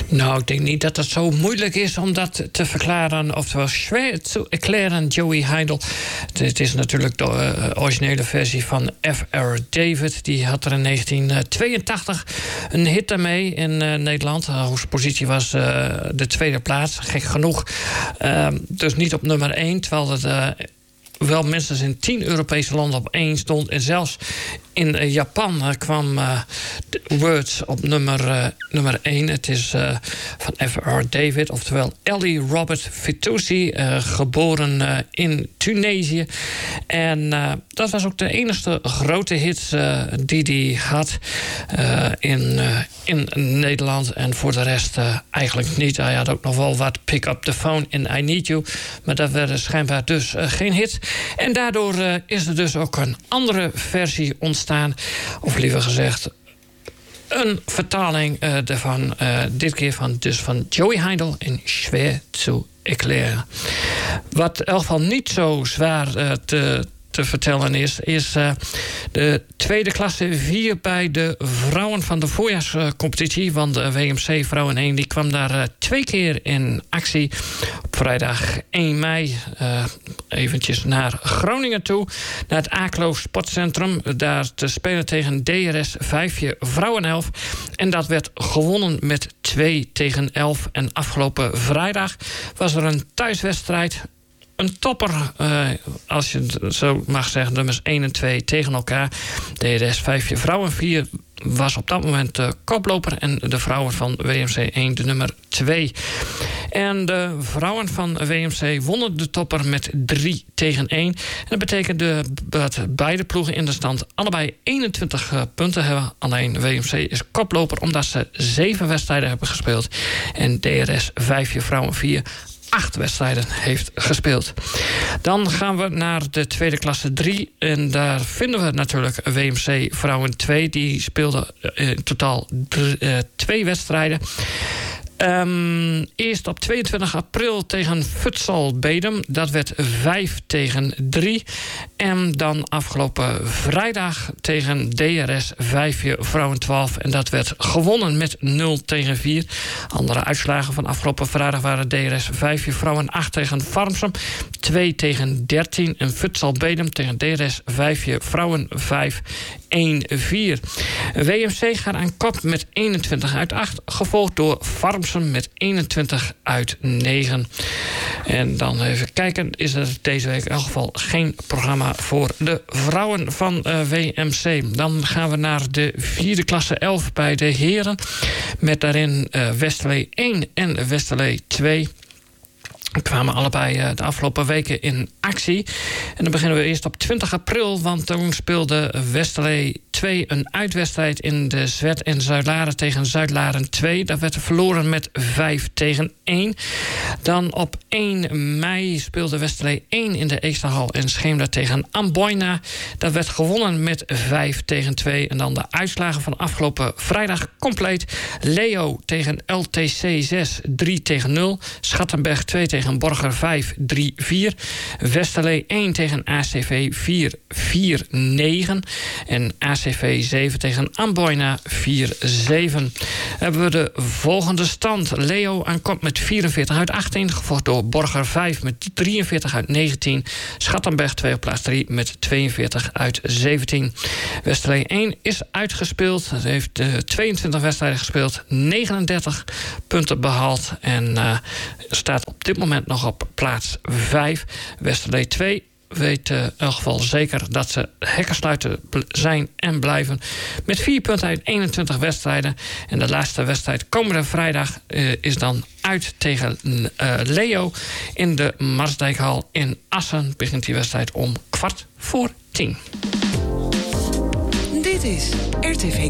Nou, ik denk niet dat het zo moeilijk is om dat te verklaren. Oftewel, schwer te erklären, Joey Heindel. Het is natuurlijk de originele versie van F.R. David. Die had er in 1982 een hit daarmee in Nederland. Hoogste positie was de tweede plaats, gek genoeg. Dus niet op nummer 1, terwijl het wel minstens in 10 Europese landen op 1 stond. En zelfs in Japan kwam Words op nummer 1. Het is van F.R. David, oftewel Ellie Robert Fitoussi, geboren in Tunesië. En dat was ook de enige grote hit die hij had in Nederland. En voor de rest eigenlijk niet. Hij had ook nog wel wat Pick Up the Phone in I Need You. Maar dat werd schijnbaar dus geen hit. En daardoor is er dus ook een andere versie ontstaan. Of liever gezegd, een vertaling daarvan. Dit keer van Joey Heindel in Schwer zu erklären. Wat in elk geval niet zo zwaar te vertellen is de tweede klasse 4 bij de vrouwen van de voorjaarscompetitie. Want de WMC Vrouwen 1 die kwam daar 2 keer in actie. Op vrijdag 1 mei eventjes naar Groningen toe. Naar het Aaklo Sportcentrum. Daar te spelen tegen DRS 5 Vrouwen 11. En dat werd gewonnen met 2-11. En afgelopen vrijdag was er een thuiswedstrijd. Een topper, als je het zo mag zeggen, nummers 1 en 2 tegen elkaar. DRS 5 Vrouwen 4 was op dat moment de koploper. En de vrouwen van WMC 1 de nummer 2. En de vrouwen van WMC wonnen de topper met 3-1. En dat betekende dat beide ploegen in de stand allebei 21 punten hebben. Alleen WMC is koploper omdat ze 7 wedstrijden hebben gespeeld. En DRS 5 Vrouwen 4 8 wedstrijden heeft gespeeld. Dan gaan we naar de tweede klasse 3. En daar vinden we natuurlijk WMC Vrouwen 2. Die speelden in totaal 2 wedstrijden. Eerst op 22 april tegen Futsal Bedum. Dat werd 5-3. En dan afgelopen vrijdag tegen DRS 5 Vrouwen 12. En dat werd gewonnen met 0-4. Andere uitslagen van afgelopen vrijdag waren DRS 5 Vrouwen 8 tegen Farmsum. 2-13. En Futsal Bedum tegen DRS 5 Vrouwen 5. 1-4. WMC gaat aan kop met 21/8. Gevolgd door Farmsum met 21/9. En dan even kijken. Is er deze week in elk geval geen programma voor de vrouwen van WMC. Dan gaan we naar de vierde klasse 11 bij de heren. Met daarin Westerlee 1 en Westerlee 2. Kwamen allebei de afgelopen weken in actie. En dan beginnen we eerst op 20 april... want toen speelde Westerlee 2 een uitwedstrijd... in de Zwet en Zuidlaren tegen Zuidlaren 2. Dat werd verloren met 5-1. Dan op 1 mei speelde Westerlee 1 in de Eesterhal... en Scheemda tegen Amboina. Dat werd gewonnen met 5-2. En dan de uitslagen van afgelopen vrijdag compleet. Leo tegen LTC 6, 3-0. Schattenberg 2 tegen Borger 5, 3-4. Westerlee 1 tegen ACV 4, 4-9. En ACV 7 tegen Amboina 4-7. Hebben we de volgende stand. Leo aan kop met 44/18. Gevolgd door Borger 5 met 43/19. Schattenberg 2 op plaats 3 met 42/17. Westerlee 1 is uitgespeeld. Hij heeft 22 wedstrijden gespeeld. 39 punten behaald. En staat op dit moment nog op plaats 5. Westerlee 2 weet in elk geval zeker dat ze hekkensluiter zijn en blijven. Met 4 punten uit 21 wedstrijden. En de laatste wedstrijd komende vrijdag is dan uit tegen Leo in de Marsdijkhal in Assen. Begint die wedstrijd om 9:15. Dit is RTV